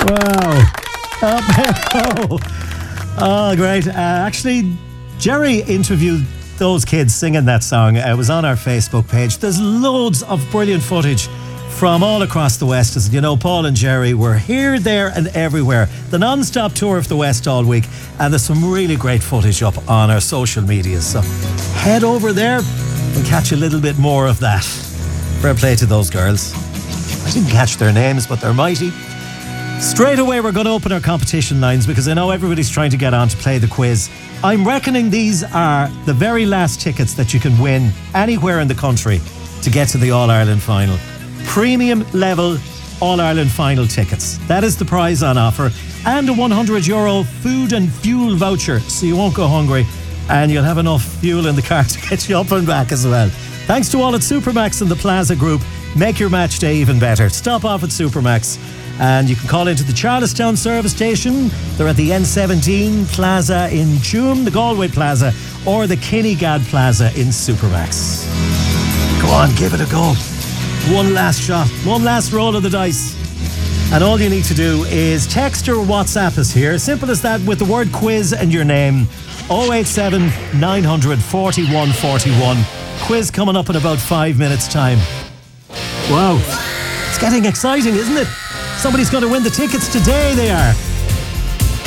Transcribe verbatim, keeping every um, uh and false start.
Wow. Oh, oh great. Uh, actually, Jerry interviewed those kids singing that song. It was on our Facebook page. There's loads of brilliant footage from all across the West. As you know, Paul and Jerry were here, there and everywhere. The non-stop tour of the West all week. And there's some really great footage up on our social media. So head over there and catch a little bit more of that. Fair play to those girls. I didn't catch their names, but they're mighty. Straight away, we're going to open our competition lines because I know everybody's trying to get on to play the quiz. I'm reckoning these are the very last tickets that you can win anywhere in the country to get to the All-Ireland final. Premium level All-Ireland final tickets. That is the prize on offer. And a one hundred euro food and fuel voucher, so you won't go hungry and you'll have enough fuel in the car to get you up and back as well. Thanks to all at Supermax and the Plaza Group. Make your match day even better. Stop off at Supermax and you can call into the Charlestown service station. They're at the N seventeen Plaza in Tuam, the Galway Plaza, or the Kinnegad Plaza in Supermax. Go on, give it a go. One last shot, one last roll of the dice. And all you need to do is text or WhatsApp us here. Simple as that, with the word quiz and your name. oh eight seven, nine hundred, forty-one forty-one. Quiz coming up in about five minutes' time. Wow, it's getting exciting, isn't it? Somebody's going to win the tickets today, they are.